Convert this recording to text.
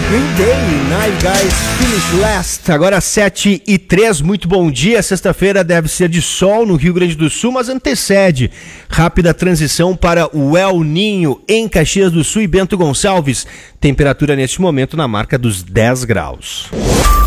Green Day, Nine Guys Finish Last. Agora 7h03, muito bom dia. Sexta-feira deve ser de sol no Rio Grande do Sul, mas antecede rápida transição para o El Ninho em Caxias do Sul e Bento Gonçalves. Temperatura neste momento na marca dos 10 graus.